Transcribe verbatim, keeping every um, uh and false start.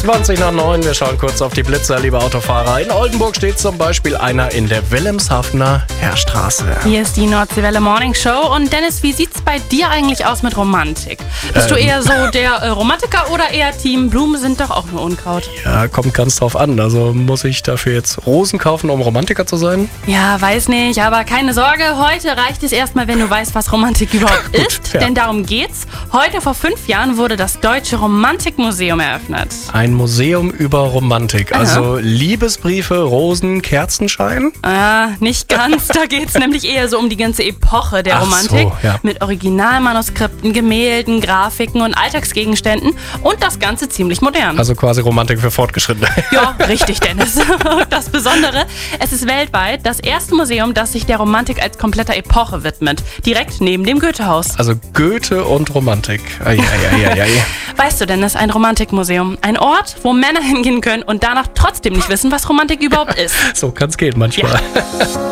zwanzig nach neun. Wir schauen kurz auf die Blitzer, liebe Autofahrer. In Oldenburg steht zum Beispiel einer in der Wilhelmshavener Heerstraße. Hier ist die Nordseewelle Morning Show. Und Dennis, wie sieht's bei dir eigentlich aus mit Romantik? Bist ähm. du eher so der äh, Romantiker oder eher Team Blumen sind doch auch nur Unkraut? Ja, kommt ganz drauf an. Also muss ich dafür jetzt Rosen kaufen, um Romantiker zu sein? Ja, weiß nicht, aber keine Sorge. Heute reicht es erstmal, wenn du weißt, was Romantik überhaupt Gut, ist. ja. Denn darum geht's. Heute vor fünf Jahren wurde das Deutsche Romantikmuseum eröffnet. Ein Museum über Romantik. Also Liebesbriefe, Rosen, Kerzenschein? Ah, nicht ganz. Da geht's nämlich eher so um die ganze Epoche der Ach Romantik. so, ja. Mit Originalmanuskripten, Gemälden, Grafiken und Alltagsgegenständen. Und das Ganze ziemlich modern. Also quasi Romantik für Fortgeschrittene. Ja, richtig, Dennis. Das Besondere, es ist weltweit das erste Museum, das sich der Romantik als kompletter Epoche widmet. Direkt neben dem Goethehaus. Also Goethe und Romantik. Ai, ai, ai, ai, ai. Weißt du, Dennis, ein Romantikmuseum. Ein Ort, wo Männer hingehen können und danach trotzdem nicht wissen, was Romantik überhaupt ist. So kann's gehen manchmal. Ja.